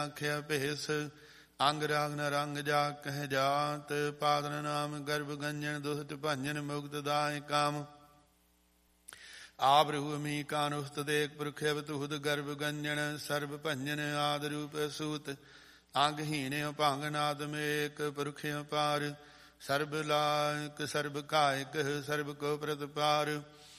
ਆਖਿਆ ਭੇਸ ਅੰਗ ਰਾਗ ਨ ਰੰਗ ਜਾ ਕਹਿ ਜਾਤ ਪਾਦਨ ਨਾਮ ਗਰਭ ਗੰਜਨ ਦੁਸਤ ਭੰਜਨ ਮੁਕਤ ਦਾਇ ਕਾਮ ਆਪ ਰਹੁ ਅਮੀ ਕਾਨੁਸਤ ਦੇਖ ਪੁਰਖ ਅਵਤੁਹਦ ਗਰਭ ਗੰਜਨ ਸਰਬ ਭੰਜਨ ਆਦ ਰੂਪ ਸੂਤ ਅੰਗਹੀਨ ਭੰਗ ਨਾਦ ਮੇਕ ਪੁਰਖ ਅਪਾਰ ਸਰਬ ਲਾਇਕ ਸਰਬ ਕਾਇਕ ਸਰਬ ਕੋ ਪ੍ਰਤਪਾਰ